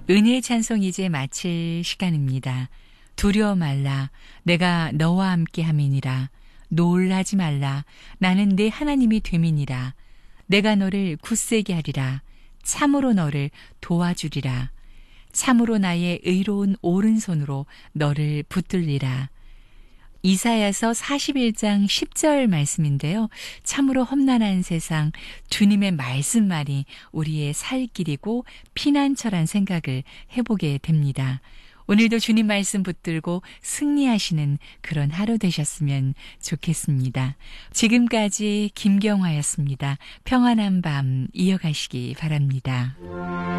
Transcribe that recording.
은혜의 찬송 이제 마칠 시간입니다. 두려워 말라. 내가 너와 함께 함이니라. 놀라지 말라. 나는 네 하나님이 됨이니라. 내가 너를 굳세게 하리라. 참으로 너를 도와주리라. 참으로 나의 의로운 오른손으로 너를 붙들리라. 이사야서 41장 10절 말씀인데요. 참으로 험난한 세상, 주님의 말씀만이 우리의 살 길이고 피난처란 생각을 해보게 됩니다. 오늘도 주님 말씀 붙들고 승리하시는 그런 하루 되셨으면 좋겠습니다. 지금까지 김경화였습니다. 평안한 밤 이어가시기 바랍니다.